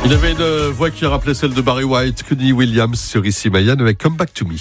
Il avait une voix qui rappelait celle de Barry White, Kenny Williams sur Ici Mayenne avec Come Back to Me.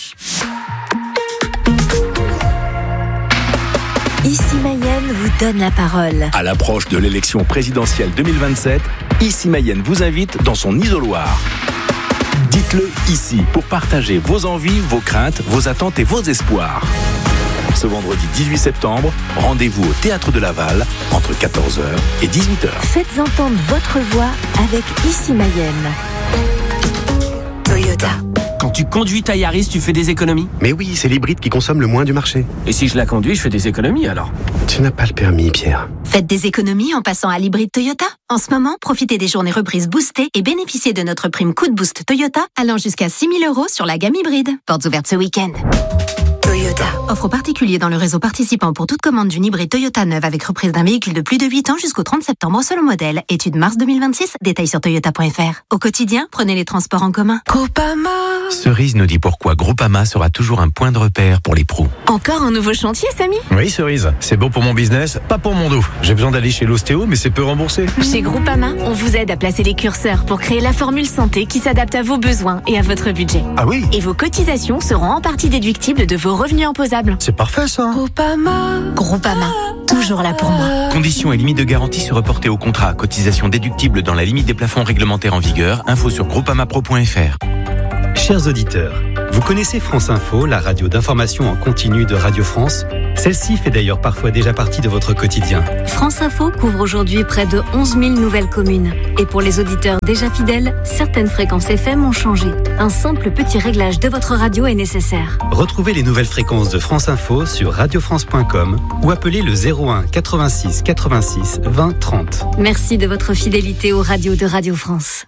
Ici Mayenne vous donne la parole. À l'approche de l'élection présidentielle 2027, Ici Mayenne vous invite dans son isoloir. Dites-le ici pour partager vos envies, vos craintes, vos attentes et vos espoirs. Ce vendredi 18 septembre, rendez-vous au Théâtre de Laval entre 14h et 18h. Faites entendre votre voix avec Ici Mayenne. Toyota. Quand tu conduis ta Yaris, tu fais des économies? Mais oui, c'est l'hybride qui consomme le moins du marché. Et si je la conduis, je fais des économies alors? Tu n'as pas le permis, Pierre. Faites des économies en passant à l'hybride Toyota. En ce moment, profitez des journées reprises boostées et bénéficiez de notre prime coup de boost Toyota allant jusqu'à 6 000 € sur la gamme hybride. Portes ouvertes ce week-end. Toyota. Offre aux particuliers dans le réseau participant pour toute commande d'une hybride Toyota neuve avec reprise d'un véhicule de plus de 8 ans jusqu'au 30 septembre selon modèle. Étude mars 2026. Détails sur toyota.fr. Au quotidien, prenez les transports en commun. Groupama. Cerise nous dit pourquoi Groupama sera toujours un point de repère pour les pros. Encore un nouveau chantier, Samy? Oui, Cerise, c'est bon pour mon business, pas pour mon dos. J'ai besoin d'aller chez l'ostéo, mais c'est peu remboursé. Chez Groupama, on vous aide à placer les curseurs pour créer la formule santé qui s'adapte à vos besoins et à votre budget. Ah oui? Et vos cotisations seront en partie déductibles de vos revenus imposables. C'est parfait ça. Groupama, toujours là pour moi. Conditions et limites de garantie se reporter au contrat. Cotisation déductible dans la limite des plafonds réglementaires en vigueur. Info sur groupamapro.fr. Chers auditeurs, vous connaissez France Info, la radio d'information en continu de Radio France? Celle-ci fait d'ailleurs parfois déjà partie de votre quotidien. France Info couvre aujourd'hui près de 11 000 nouvelles communes. Et pour les auditeurs déjà fidèles, certaines fréquences FM ont changé. Un simple petit réglage de votre radio est nécessaire. Retrouvez les nouvelles fréquences de France Info sur radiofrance.com ou appelez le 01 86 86 20 30. Merci de votre fidélité aux radios de Radio France.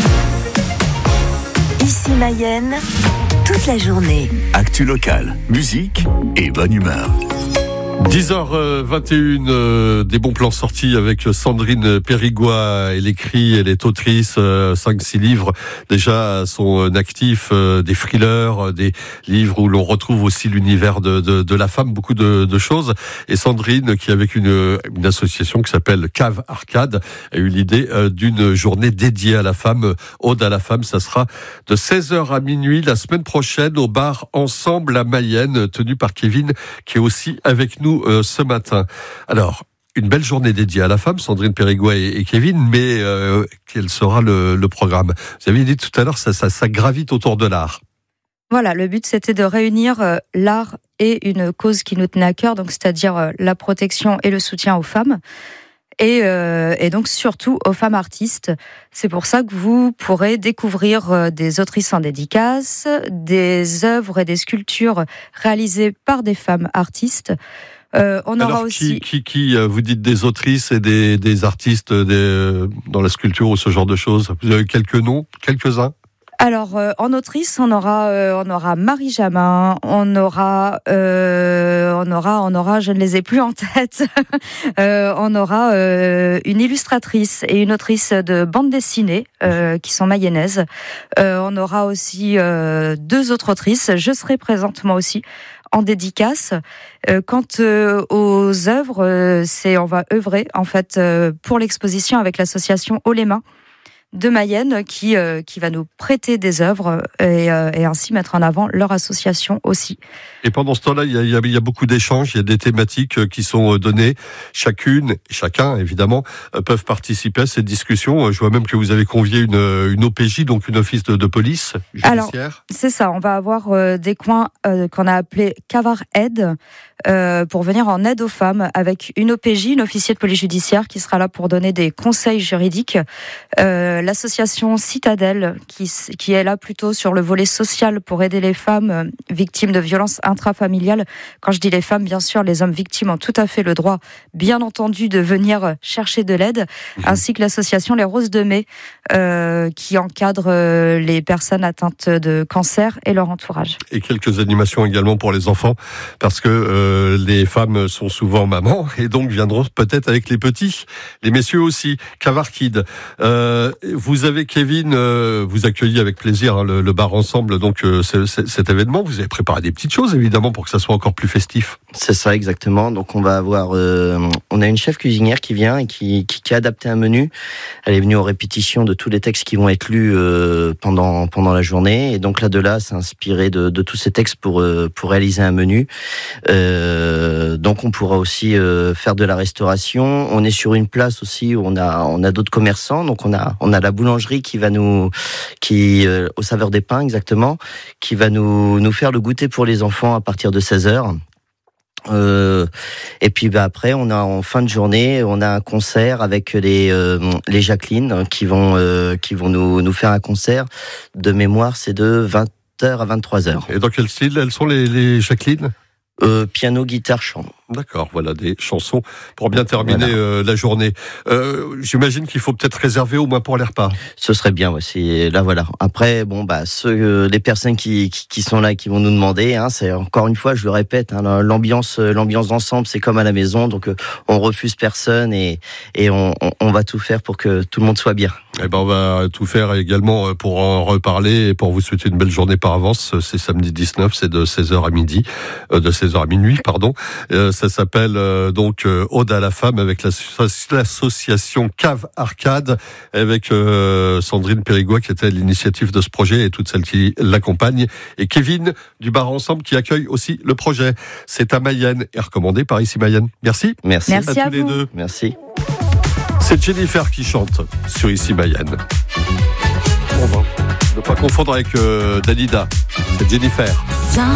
Ici Mayenne, toute la journée. Actu locale, musique et bonne humeur. 10h21, des bons plans sortis avec Sandrine Périgois. Elle écrit, elle est autrice, 5-6 livres déjà à son actif, des thrillers, des livres où l'on retrouve aussi l'univers de la femme, beaucoup de choses. Et Sandrine, qui avec une association qui s'appelle Cave Arcade, a eu l'idée d'une journée dédiée à la femme, Ode à la femme. Ça sera de 16h à minuit la semaine prochaine au bar Ensemble à Mayenne, tenu par Kevin, qui est aussi avec nous ce matin. Alors, une belle journée dédiée à la femme, Sandrine Périgois et Kevin, mais quel sera le programme? Vous avez dit tout à l'heure, ça gravite autour de l'art. Voilà, le but c'était de réunir l'art et une cause qui nous tenait à cœur, donc c'est-à-dire la protection et le soutien aux femmes. Et donc surtout aux femmes artistes. C'est pour ça que vous pourrez découvrir des autrices en dédicace, des œuvres et des sculptures réalisées par des femmes artistes. On aura aussi qui vous dites des autrices et des artistes dans la sculpture ou ce genre de choses. Vous avez quelques noms, quelques-uns? Alors, en autrice, on aura Marie Jamin, on aura, je ne les ai plus en tête. On aura une illustratrice et une autrice de bande dessinée qui sont mayennaises. On aura aussi 2 autres autrices. Je serai présente moi aussi en dédicace. Quant aux œuvres, on va œuvrer en fait pour l'exposition avec l'association Haut les Mains de Mayenne qui va nous prêter des œuvres et ainsi mettre en avant leur association aussi. Et pendant ce temps-là, il y a beaucoup d'échanges, il y a des thématiques qui sont données. Chacun, évidemment, peuvent participer à cette discussion. Je vois même que vous avez convié une OPJ, donc une office de police judiciaire. Alors, c'est ça, on va avoir des coins qu'on a appelés Cavar Aide, pour venir en aide aux femmes avec une OPJ, une officier de police judiciaire qui sera là pour donner des conseils juridiques. L'association Citadelle qui est là plutôt sur le volet social pour aider les femmes victimes de violences intrafamiliales. Quand je dis les femmes, bien sûr, les hommes victimes ont tout à fait le droit, bien entendu, de venir chercher de l'aide, ainsi que l'association Les Roses de Mai qui encadre les personnes atteintes de cancer et leur entourage. Et quelques animations également pour les enfants, parce que les femmes sont souvent mamans et donc viendront peut-être avec les petits, les messieurs aussi. Cavar Kid. vous avez Kevin, vous accueilli avec plaisir le bar ensemble, donc cet événement. Vous avez préparé des petites choses évidemment pour que ça soit encore plus festif. C'est ça exactement. Donc on va avoir, on a une chef cuisinière qui vient et qui a adapté un menu. Elle est venue aux répétitions de tous les textes qui vont être lus pendant la journée, et donc là s'est inspiré de tous ces textes pour réaliser un menu. Donc on pourra aussi faire de la restauration. On est sur une place aussi où on a d'autres commerçants. Donc on a la boulangerie qui au Saveur des Pains exactement, qui va nous faire le goûter pour les enfants à partir de 16h. Et puis après on a en fin de journée on a un concert avec les Jacqueline qui vont nous faire un concert. De mémoire c'est de 20h à 23h. Et dans quel style elles sont les Jacqueline? Piano, guitare, chant. D'accord, voilà des chansons pour bien terminer la journée. J'imagine qu'il faut peut-être réserver au moins pour les repas. Ce serait bien, c'est là voilà. Après les personnes qui sont là qui vont nous demander, c'est encore une fois je le répète, l'ambiance d'ensemble c'est comme à la maison, donc on refuse personne et on va tout faire pour que tout le monde soit bien. Eh ben on va tout faire également pour en reparler et pour vous souhaiter une belle journée par avance. C'est samedi 19, c'est de 16h à midi, de 16h à minuit, pardon. Ça s'appelle donc Ode à la femme avec l'association Cave Arcade avec Sandrine Périgua qui était à l'initiative de ce projet et toutes celles qui l'accompagnent, et Kevin du bar ensemble qui accueille aussi le projet. C'est à Mayenne et recommandé par Ici Mayenne. Merci. Merci à tous les deux. Merci. C'est Jennifer qui chante sur Ici Mayenne. On va ne pas confondre avec Dalida. C'est Jennifer.